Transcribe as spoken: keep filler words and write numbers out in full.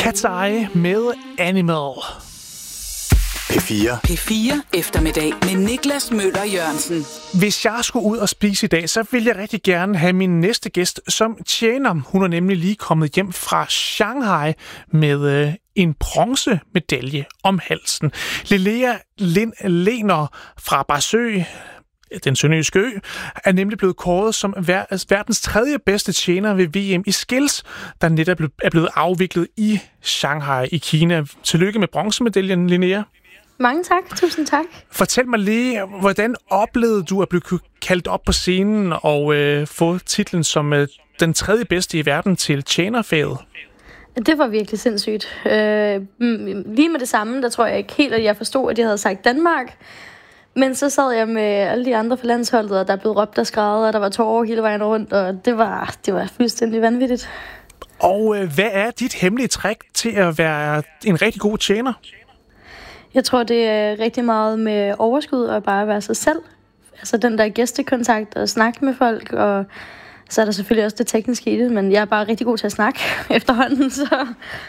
Cat's Eye med Animal. P fire. P fire eftermiddag med Niklas Møller Jørgensen. Hvis jeg skulle ud og spise i dag, så vil jeg rigtig gerne have min næste gæst som tjener. Hun er nemlig lige kommet hjem fra Shanghai med øh, en bronzemedalje om halsen. Lilea Lind Lehner fra Barsø, den sønderjyske ø, er nemlig blevet kåret som verdens tredje bedste tjener ved V M i skills, der netop er blevet afviklet i Shanghai i Kina. Tillykke med bronzemedaljen, Linnea. Mange tak. Tusind tak. Fortæl mig lige, hvordan oplevede du at blive kaldt op på scenen og øh, få titlen som øh, den tredje bedste i verden til tjenerfaget? Det var virkelig sindssygt. Øh, lige med det samme, der tror jeg ikke helt, at jeg forstod, at jeg havde sagt Danmark. Men så sad jeg med alle de andre fra landsholdet, og der blev råbt og skreget, og der var tårer hele vejen rundt, og det var, det var fuldstændig vanvittigt. Og øh, hvad er dit hemmelige trick til at være en rigtig god tjener? Jeg tror, det er rigtig meget med overskud og bare være sig selv. Altså den der gæstekontakt og snakke med folk, og så er der selvfølgelig også det tekniske i det, men jeg er bare rigtig god til at snakke efterhånden, så